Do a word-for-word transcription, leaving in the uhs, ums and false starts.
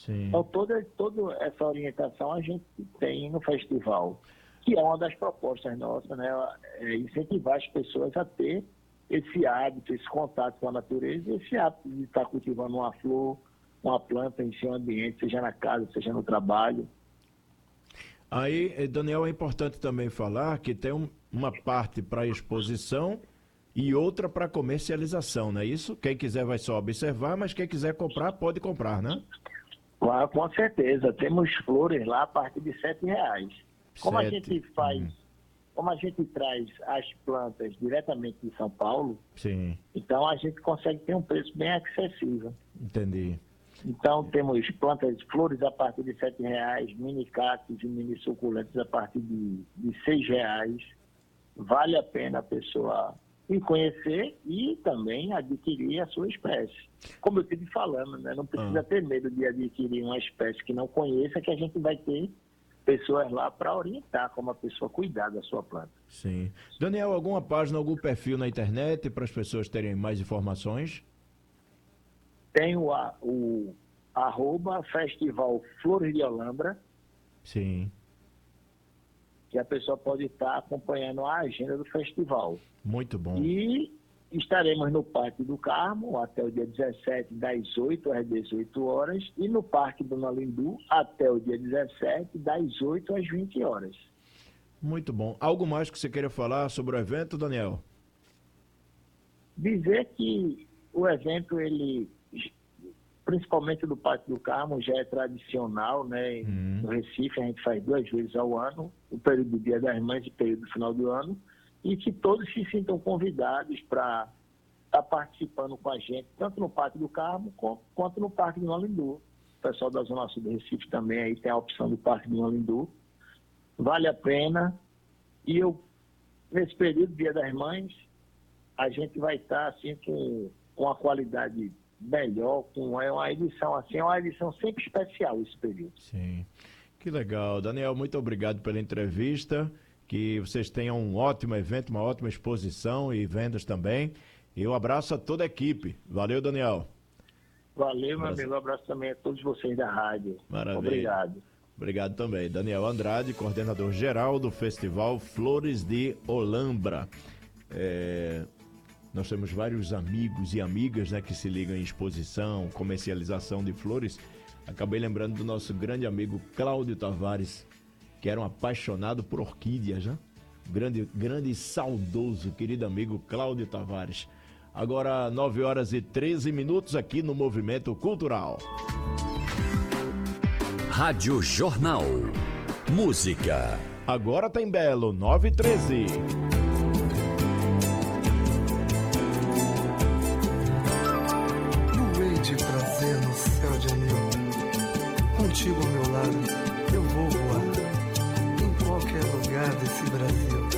Sim. Então, toda, toda essa orientação a gente tem no festival, que é uma das propostas nossas, né? É incentivar as pessoas a ter esse hábito, esse contato com a natureza, esse hábito de estar cultivando uma flor, uma planta em seu ambiente, seja na casa, seja no trabalho. Aí, Daniel, é importante também falar que tem um, uma parte para exposição e outra para comercialização, não é isso? Quem quiser vai só observar, mas quem quiser comprar, pode comprar, né? Claro, com certeza. Temos flores lá a partir de sete reais. Como Sete. a gente faz, Hum. como a gente traz as plantas diretamente de São Paulo, Sim, então a gente consegue ter um preço bem acessível. entendi. Então temos plantas, flores a partir de sete reais, mini cactos e mini suculentos a partir de, de seis reais. Vale a pena a pessoa ir conhecer e também adquirir a sua espécie. Como eu estive falando, né? Não precisa Ah. ter medo de adquirir uma espécie que não conheça, que a gente vai ter pessoas lá para orientar como a pessoa cuidar da sua planta. Sim. Daniel, alguma página, algum perfil na internet para as pessoas terem mais informações? Tem o, a- o arroba Festival Flores de Olambra, Sim, que a pessoa pode estar acompanhando a agenda do festival. muito bom. E estaremos no Parque do Carmo até o dia dezessete, das oito às dezoito horas, e no Parque do Nalindu até o dia dezessete, das oito às vinte horas. Muito bom. Algo mais que você queira falar sobre o evento, Daniel? Dizer que o evento, ele, principalmente do Parque do Carmo, já é tradicional, né? Hum. No Recife a gente faz duas vezes ao ano, o período do Dia das Mães e o período do final do ano, e que todos se sintam convidados para estar participando com a gente, tanto no Parque do Carmo co- quanto no Parque do Nalindu. O pessoal da Zona Sul do Recife também aí tem a opção do Parque do Nalindu. Vale a pena. E eu, nesse período, Dia das Mães, a gente vai estar assim com uma qualidade melhor, com é uma edição assim, é uma edição sempre especial esse período. Sim. Que legal. Daniel, muito obrigado pela entrevista. Que vocês tenham um ótimo evento, uma ótima exposição e vendas também. E um abraço a toda a equipe. Valeu, Daniel. Valeu, meu Prazer. amigo. Um abraço também a todos vocês da rádio. Maravilha. Obrigado. Obrigado também. Daniel Andrade, coordenador geral do Festival Flores de Olambra. É, nós temos vários amigos e amigas, né, que se ligam em exposição, comercialização de flores. Acabei lembrando do nosso grande amigo Cláudio Tavares, que era um apaixonado por orquídeas, né? Grande, grande e saudoso, querido amigo Cláudio Tavares. Agora, nove horas e treze minutos aqui no Movimento Cultural. Rádio Jornal. Música. Agora tem Belo, nove e treze. Voei de prazer no céu de anil. Contigo ao meu lado, eu vou voar. Em qualquer lugar desse Brasil.